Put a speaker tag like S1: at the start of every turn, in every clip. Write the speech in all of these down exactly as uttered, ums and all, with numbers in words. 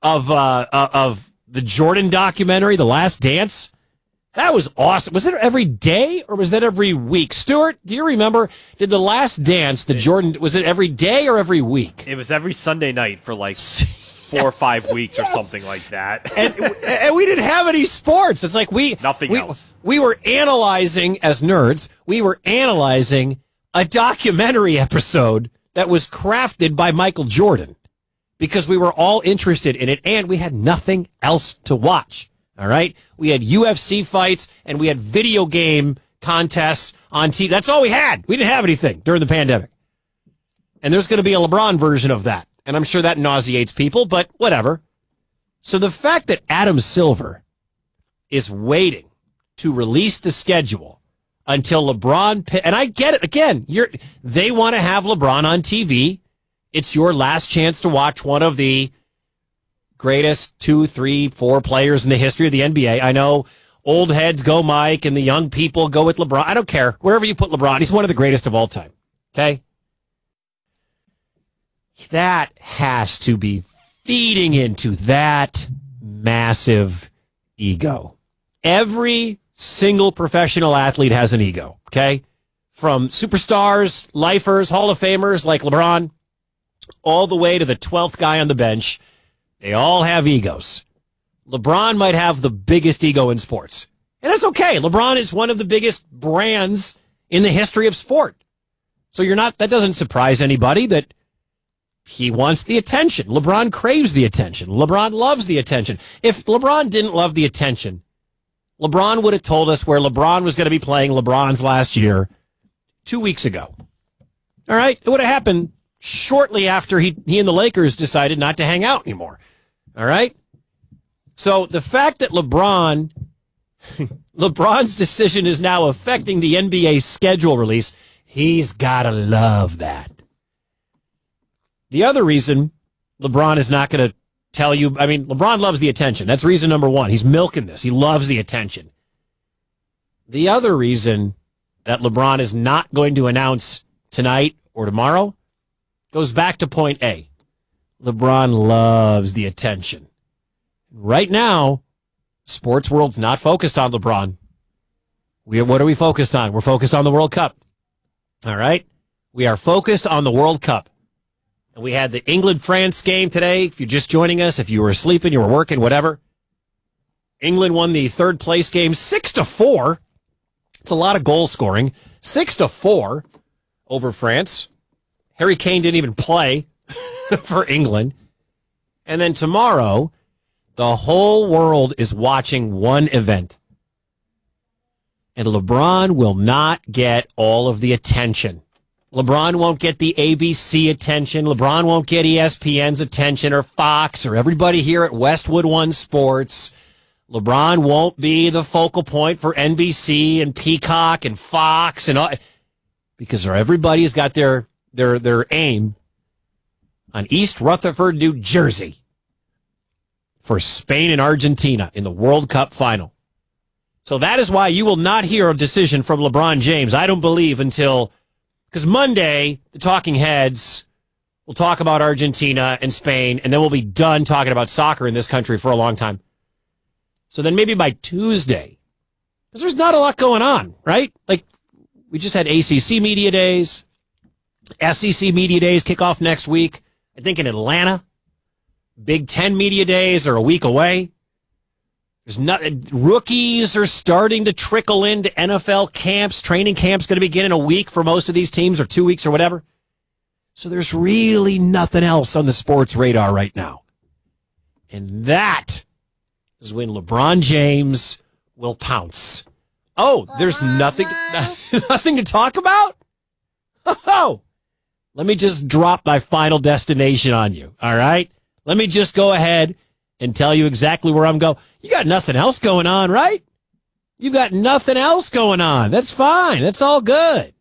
S1: of uh, uh, of the Jordan documentary, The Last Dance. That was awesome. Was it every day or was that every week? Stuart, do you remember? Did The Last Dance, the Jordan, was it every day or every week?
S2: It was every Sunday night for like four or five weeks yes. or something like that.
S1: and, and we didn't have any sports. It's like we
S2: nothing
S1: we,
S2: else.
S1: We were analyzing as nerds. We were analyzing a documentary episode that was crafted by Michael Jordan because we were all interested in it and we had nothing else to watch. All right. We had U F C fights and we had video game contests on T V. That's all we had. We didn't have anything during the pandemic. And there's going to be a LeBron version of that. And I'm sure that nauseates people, but whatever. So the fact that Adam Silver is waiting to release the schedule until LeBron, and I get it. Again, you're, they want to have LeBron on T V. It's your last chance to watch one of the greatest two, three, four players in the history of the N B A. I know old heads go Mike and the young people go with LeBron. I don't care. Wherever you put LeBron, he's one of the greatest of all time. Okay? That has to be feeding into that massive ego. Every single professional athlete has an ego, okay? From superstars, lifers, Hall of Famers like LeBron, all the way to the twelfth guy on the bench. They all have egos. LeBron might have the biggest ego in sports. And that's okay. LeBron is one of the biggest brands in the history of sport. So you're not, that doesn't surprise anybody that he wants the attention. LeBron craves the attention. LeBron loves the attention. If LeBron didn't love the attention, LeBron would have told us where LeBron was going to be playing LeBron's last year two weeks ago. All right? It would have happened shortly after he, he and the Lakers decided not to hang out anymore. All right? So the fact that LeBron, LeBron's decision is now affecting the N B A schedule release, he's got to love that. The other reason LeBron is not going to tell you, I mean, LeBron loves the attention. That's reason number one. He's milking this. He loves the attention. The other reason that LeBron is not going to announce tonight or tomorrow goes back to point A. LeBron loves the attention. Right now, sports world's not focused on LeBron. We, what are we focused on? We're focused on the World Cup. All right? We are focused on the World Cup. And we had the England-France game today. If you're just joining us, if you were sleeping, you were working, whatever. England won the third place game six to four. It's a lot of goal scoring. six to four over France. Harry Kane didn't even play for England. And then tomorrow, the whole world is watching one event. And LeBron will not get all of the attention. LeBron won't get the A B C attention. LeBron won't get E S P N's attention or Fox or everybody here at Westwood One Sports. LeBron won't be the focal point for N B C and Peacock and Fox and all, because everybody's got their their their aim on East Rutherford, New Jersey for Spain and Argentina in the World Cup final. So that is why you will not hear a decision from LeBron James, I don't believe, until, because Monday, the talking heads will talk about Argentina and Spain, and then we'll be done talking about soccer in this country for a long time. So then maybe by Tuesday, because there's not a lot going on, right? Like, we just had A C C Media Days, S E C Media Days kick off next week, I think in Atlanta. Big Ten Media Days are a week away. There's not, rookies are starting to trickle into N F L camps. Training camp's going to begin in a week for most of these teams, or two weeks or whatever. So there's really nothing else on the sports radar right now. And that is when LeBron James will pounce. Oh, there's nothing, nothing to talk about? Oh, let me just drop my final destination on you, all right? Let me just go ahead and tell you exactly where I'm going. You got nothing else going on, right? You got nothing else going on. That's fine. That's all good.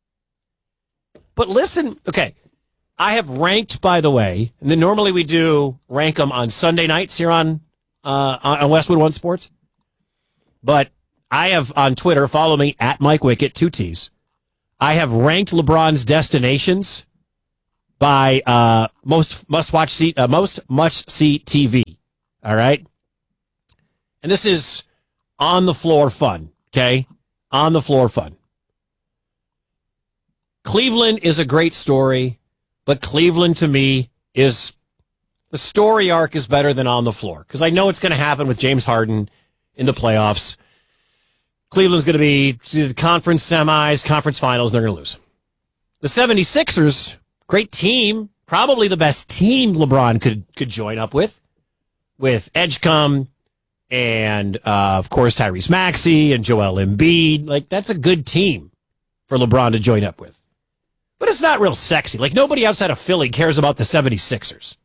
S1: But listen, okay, I have ranked, by the way, and then normally we do rank them on Sunday nights here on, uh, on Westwood One Sports. But I have on Twitter, follow me, at Mike Wickett, two T's. I have ranked LeBron's destinations by uh, most must watch see uh, most must see T V. All right? And this is on the floor fun, okay? On the floor fun. Cleveland is a great story, but Cleveland to me is the story arc is better than on the floor because I know it's going to happen with James Harden in the playoffs. Cleveland's going to be to the conference semis, conference finals, and they're going to lose. The seventy-sixers, great team, probably the best team LeBron could could join up with, with Edgecombe and, uh, of course, Tyrese Maxey and Joel Embiid. Like, that's a good team for LeBron to join up with. But it's not real sexy. Like, nobody outside of Philly cares about the seventy-sixers.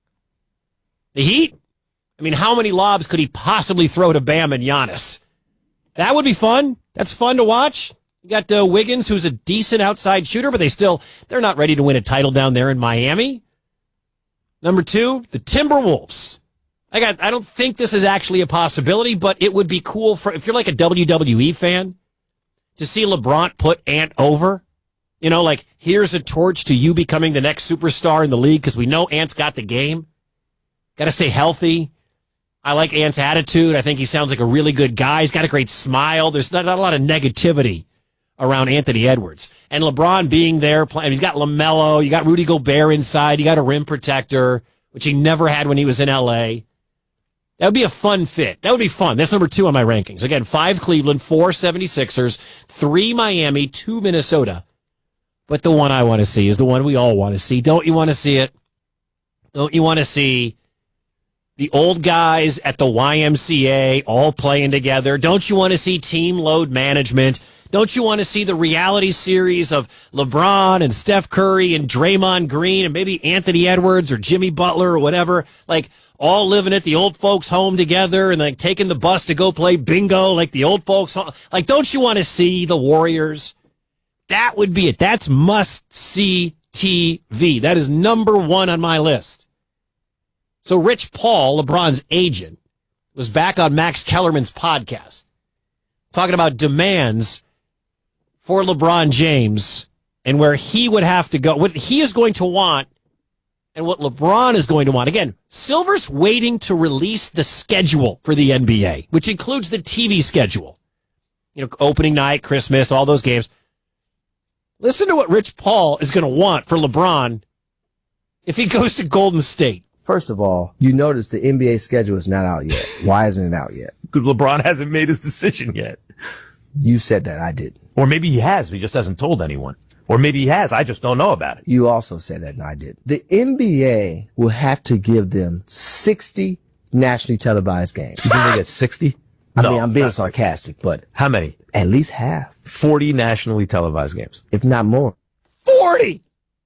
S1: The Heat? I mean, how many lobs could he possibly throw to Bam and Giannis? That would be fun. That's fun to watch. You got uh, Wiggins, who's a decent outside shooter, but they still, they're not ready to win a title down there in Miami. Number two, the Timberwolves. I got, I don't think this is actually a possibility, but it would be cool for, if you're like a W W E fan, to see LeBron put Ant over. You know, like, here's a torch to you becoming the next superstar in the league because we know Ant's got the game. Got to stay healthy. I like Ant's attitude. I think he sounds like a really good guy. He's got a great smile. There's not, not a lot of negativity around Anthony Edwards. And LeBron being there, playing, he's got LaMelo, you got Rudy Gobert inside, you got a rim protector, which he never had when he was in L A. That would be a fun fit. That would be fun. That's number two on my rankings. Again, five Cleveland, four seventy-sixers, three Miami, two Minnesota. But the one I want to see is the one we all want to see. Don't you want to see it? Don't you want to see the old guys at the Y M C A all playing together? Don't you want to see team load management? Don't you want to see the reality series of LeBron and Steph Curry and Draymond Green and maybe Anthony Edwards or Jimmy Butler or whatever, like all living at the old folks' home together and like taking the bus to go play bingo like the old folks' home? Like, don't you want to see the Warriors? That would be it. That's must-see T V. That is number one on my list. So Rich Paul, LeBron's agent, was back on Max Kellerman's podcast talking about demands for LeBron James and where he would have to go, what he is going to want and what LeBron is going to want. Again, Silver's waiting to release the schedule for the N B A, which includes the T V schedule. You know, opening night, Christmas, all those games. Listen to what Rich Paul is going to want for LeBron if he goes to Golden State.
S3: First of all, you notice the N B A schedule is not out yet. Why isn't it out yet?
S4: Because LeBron hasn't made his decision yet.
S3: You said that, I didn't.
S4: Or maybe he has, but he just hasn't told anyone. Or maybe he has, I just don't know about it.
S3: You also said that, and I didn't. The N B A will have to give them sixty nationally televised games.
S4: You think they get sixty?
S3: I
S4: No,
S3: mean, I'm being
S4: that's-
S3: sarcastic, but
S4: How many?
S3: at least half,
S4: forty nationally televised games.
S3: if not more.
S1: forty!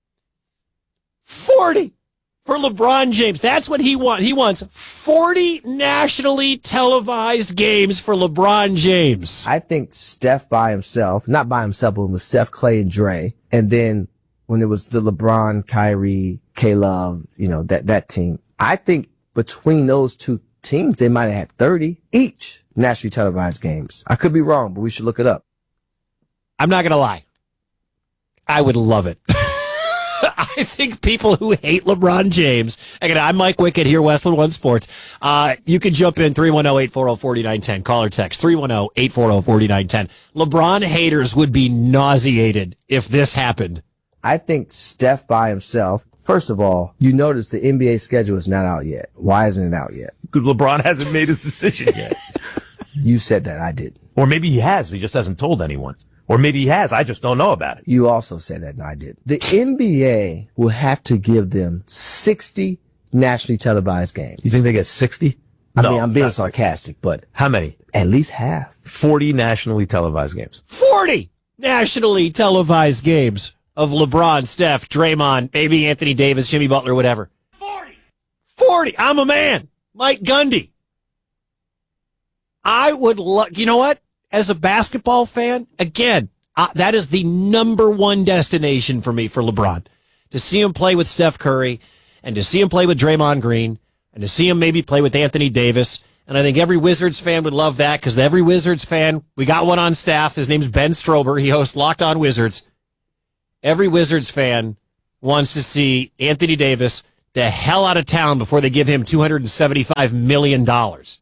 S1: forty! For LeBron James. That's what he wants. He wants forty nationally televised games for LeBron James.
S3: I think Steph by himself, not by himself, but with Steph, Clay, and Dre. And then when it was the LeBron, Kyrie, K-Love, you know, that, that team, I think between those two teams, they might have had thirty each nationally televised games. I could be wrong, but we should look it up.
S1: I'm not going to lie. I would love it. I think people who hate LeBron James, again, I'm Mike Wickett here, Westwood One Sports. Uh, you can jump in three one zero, eight four zero, four nine one zero. Call or text three one zero, eight four zero, four nine one zero. LeBron haters would be nauseated if this happened.
S3: I think Steph by himself, first of all, you notice the N B A schedule is not out yet. Why isn't it out yet?
S4: Because LeBron hasn't made his decision yet.
S3: You said that, I didn't.
S4: Or maybe he has, but he just hasn't told anyone. Or maybe he has, I just don't know about it.
S3: You also said that, and I did. The N B A will have to give them sixty nationally televised games.
S4: You think they get sixty?
S3: I
S4: No,
S3: mean, I'm being
S4: not
S3: sarcastic, but
S4: How many?
S3: at least half.
S4: forty nationally televised games.
S1: forty nationally televised games of LeBron, Steph, Draymond, maybe Anthony Davis, Jimmy Butler, whatever. forty. forty. I'm a man. Mike Gundy. I would love, you know what? As a basketball fan, again, uh, that is the number one destination for me for LeBron. To see him play with Steph Curry and to see him play with Draymond Green and to see him maybe play with Anthony Davis. And I think every Wizards fan would love that because every Wizards fan, we got one on staff. His name's Ben Strober. He hosts Locked On Wizards. Every Wizards fan wants to see Anthony Davis the hell out of town before they give him two hundred seventy-five million dollars.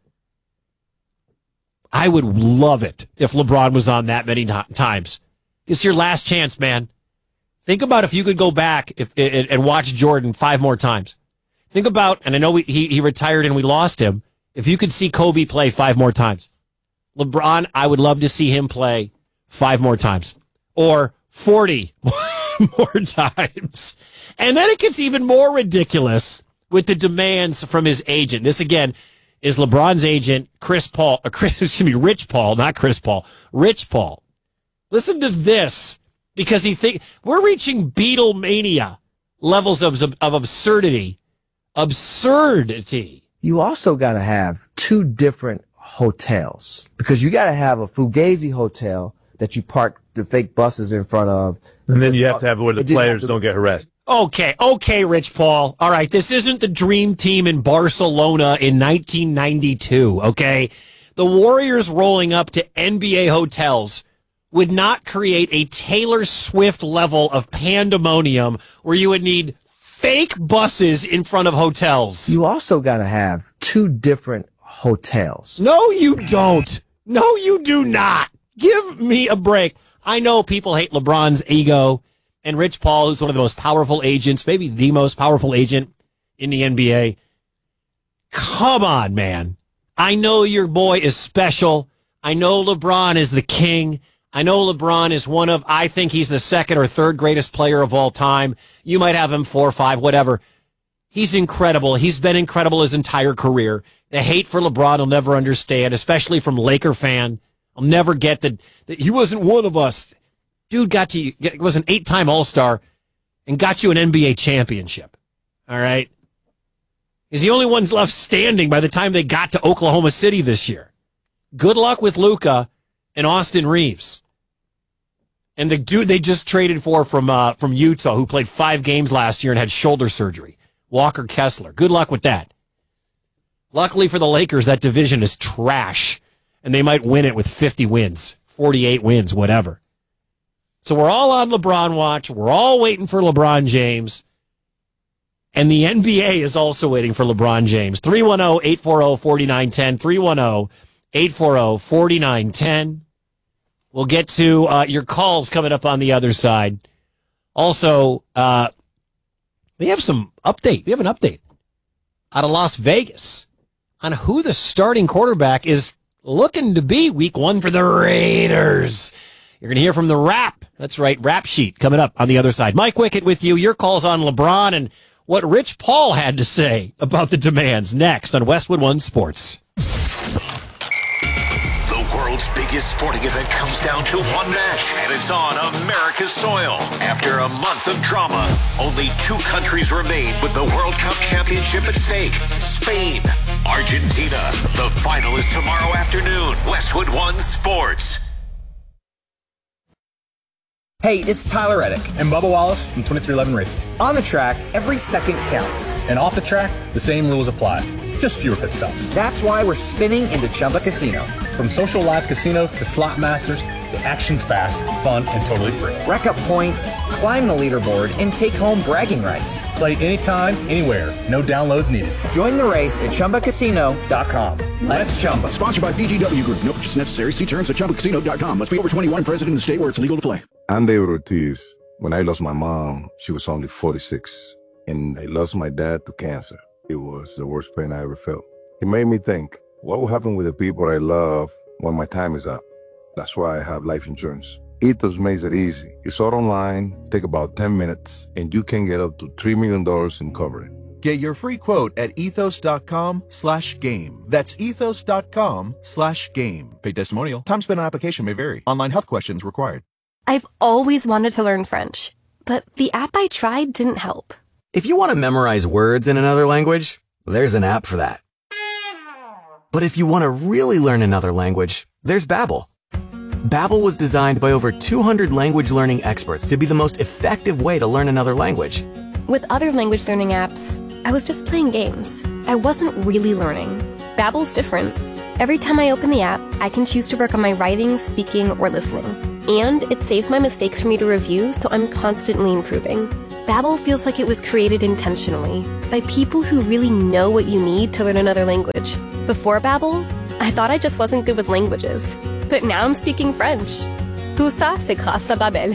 S1: I would love it if LeBron was on that many times. It's your last chance, man. Think about if you could go back if, and watch Jordan five more times. Think about, and I know we, he, he retired and we lost him, if you could see Kobe play five more times. LeBron, I would love to see him play five more times. Or forty more times. And then it gets even more ridiculous with the demands from his agent. This, again, is LeBron's agent, Chris Paul. Or Chris, excuse me, Rich Paul, not Chris Paul. Rich Paul. Listen to this, because he think we're reaching Beatlemania levels of, of absurdity. Absurdity.
S3: You also got to have two different hotels, because you got to have a Fugazi hotel that you park the fake buses in front of.
S4: And then you have to have it where the players don't get harassed.
S1: Okay, okay, Rich Paul. All right, this isn't the dream team in Barcelona in nineteen ninety-two, okay? The Warriors rolling up to N B A hotels would not create a Taylor Swift level of pandemonium where you would need fake buses in front of hotels.
S3: You also got to have two different hotels.
S1: No, you don't. No, you do not. Give me a break. I know people hate LeBron's ego, and Rich Paul, who's one of the most powerful agents, maybe the most powerful agent in the N B A. Come on, man. I know your boy is special. I know LeBron is the king. I know LeBron is one of, I think he's the second or third greatest player of all time. You might have him four or five, whatever. He's incredible. He's been incredible his entire career. The hate for LeBron I'll never understand, especially from Laker fan. I'll never get that, that he wasn't one of us. Dude got to, was an eight-time All-Star and got you an N B A championship. All right? He's the only one left standing by the time they got to Oklahoma City this year. Good luck with Luka and Austin Reeves. And the dude they just traded for from uh, from Utah, who played five games last year and had shoulder surgery, Walker Kessler. Good luck with that. Luckily for the Lakers, that division is trash, and they might win it with fifty wins, forty-eight wins, whatever. So we're all on LeBron watch. We're all waiting for LeBron James. And the N B A is also waiting for LeBron James. three one zero, eight four zero, four nine one zero, three one zero, eight four zero, four nine one zero. We'll get to uh, your calls coming up on the other side. Also, uh, we have some update. We have an update out of Las Vegas on who the starting quarterback is looking to be week one for the Raiders. You're going to hear from the Rap. That's right, Rap Sheet coming up on the other side. Mike Wickett with you. Your calls on LeBron and what Rich Paul had to say about the demands next on Westwood One Sports.
S5: The world's biggest sporting event comes down to one match, and it's on America's soil. After a month of drama, only two countries remain with the World Cup championship at stake. Spain, Argentina. The final is tomorrow afternoon. Westwood One Sports.
S6: Hey, it's Tyler Reddick
S7: and Bubba Wallace from twenty-three eleven Racing.
S6: On the track, every second counts.
S7: And off the track, the same rules apply. Just fewer pit stops.
S6: That's why we're spinning into Chumba Casino.
S7: From social live casino to slot masters, the action's fast, fun, and totally free.
S6: Rack up points, climb the leaderboard, and take home bragging rights.
S7: Play anytime, anywhere. No downloads needed.
S6: Join the race at Chumba Casino dot com. Let's Chumba.
S8: Sponsored by B G W Group. No purchase necessary. See terms at Chumba Casino dot com. Must be over twenty-one, present in the state where it's legal to play.
S9: I'm David Ortiz. When I lost my mom, she was only forty-six. And I lost my dad to cancer. It was the worst pain I ever felt. It made me think, what will happen with the people I love when my time is up? That's why I have life insurance. Ethos makes it easy. It's all online, take about ten minutes, and you can get up to three million dollars in coverage.
S10: Get your free quote at ethos dot com slash game. That's ethos dot com slash game. Paid testimonial. Time spent on application may vary. Online health questions required.
S11: I've always wanted to learn French, but the app I tried didn't help.
S12: If you want to memorize words in another language, there's an app for that. But if you want to really learn another language, there's Babbel. Babbel was designed by over two hundred language learning experts to be the most effective way to learn another language.
S11: With other language learning apps, I was just playing games. I wasn't really learning. Babbel's different. Every time I open the app, I can choose to work on my writing, speaking, or listening. And it saves my mistakes for me to review, so I'm constantly improving. Babbel feels like it was created intentionally by people who really know what you need to learn another language. Before Babbel, I thought I just wasn't good with languages, but now I'm speaking French. Tout ça, c'est grâce à Babbel.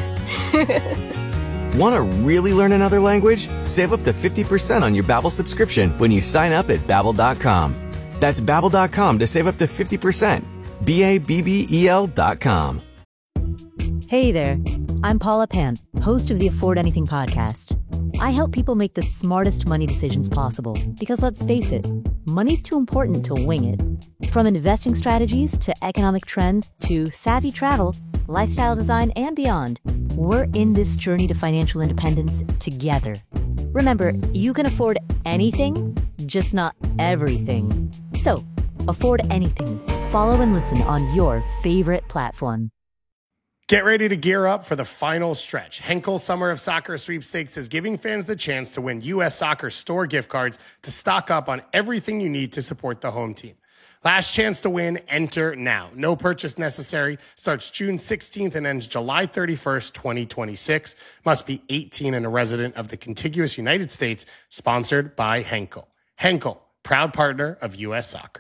S12: Want to really learn another language? Save up to fifty percent on your Babbel subscription when you sign up at Babbel dot com. That's Babbel dot com to save up to fifty percent. B A B B E L dot com.
S13: Hey there, I'm Paula Pant, host of the Afford Anything podcast. I help people make the smartest money decisions possible because, let's face it, money's too important to wing it. From investing strategies to economic trends to savvy travel, lifestyle design, and beyond, we're in this journey to financial independence together. Remember, you can afford anything, just not everything. So, afford anything. Follow and listen on your favorite platform.
S14: Get ready to gear up for the final stretch. Henkel Summer of Soccer Sweepstakes is giving fans the chance to win U S Soccer store gift cards to stock up on everything you need to support the home team. Last chance to win, enter now. No purchase necessary. Starts June sixteenth and ends July thirty-first, twenty twenty-six. Must be eighteen and a resident of the contiguous United States. Sponsored by Henkel. Henkel, proud partner of U S Soccer.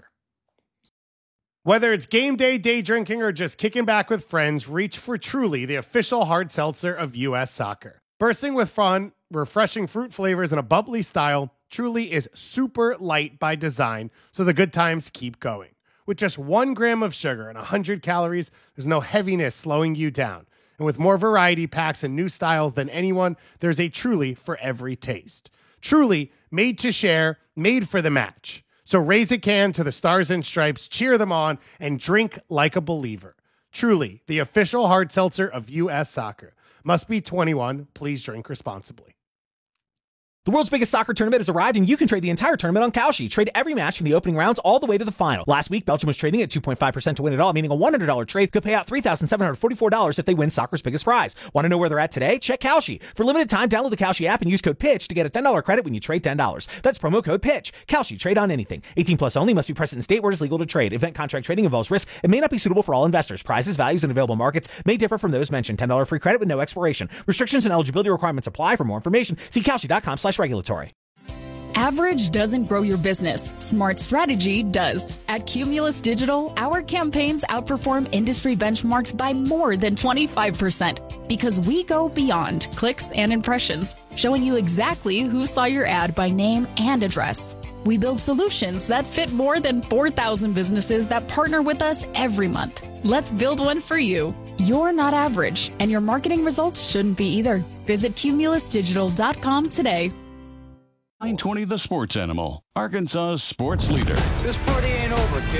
S14: Whether it's game day, day drinking, or just kicking back with friends, reach for Truly, the official hard seltzer of U S Soccer. Bursting with fun, refreshing fruit flavors, and a bubbly style, Truly is super light by design, so the good times keep going. With just one gram of sugar and one hundred calories, there's no heaviness slowing you down. And with more variety packs and new styles than anyone, there's a Truly for every taste. Truly, made to share, made for the match. So raise a can to the Stars and Stripes, cheer them on, and drink like a believer. Truly, the official hard seltzer of U S Soccer. Must be twenty-one. Please drink responsibly.
S15: The world's biggest soccer tournament has arrived, and you can trade the entire tournament on Kalshi. Trade every match from the opening rounds all the way to the final. Last week, Belgium was trading at two point five percent to win it all, meaning a one hundred dollars trade could pay out three thousand seven hundred forty-four dollars if they win soccer's biggest prize. Want to know where they're at today? Check Kalshi. For limited time, download the Kalshi app and use code PITCH to get a ten dollars credit when you trade ten dollars. That's promo code PITCH. Kalshi. Trade on anything. eighteen plus only. Must be present in state where it is legal to trade. Event contract trading involves risk and may not be suitable for all investors. Prizes, values, and available markets may differ from those mentioned. ten dollars free credit with no expiration. Restrictions and eligibility requirements apply. For more information, see Kalshi dot com slash regulatory.
S16: Average doesn't grow your business. Smart strategy does. At Cumulus Digital, our campaigns outperform industry benchmarks by more than twenty-five percent because we go beyond clicks and impressions, showing you exactly who saw your ad by name and address. We build solutions that fit more than four thousand businesses that partner with us every month. Let's build one for you. You're not average, and your marketing results shouldn't be either. Visit cumulus digital dot com today.
S17: nine twenty The Sports Animal, Arkansas's sports leader.
S18: This party ain't over, kid.